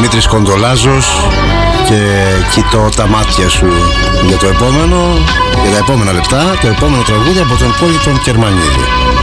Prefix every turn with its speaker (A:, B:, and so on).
A: Δημήτρης Κοντολάζος και κοιτώ τα μάτια σου για τα επόμενα λεπτά, το επόμενο τραγούδι από τον Πόλη τον Κερμανίδη.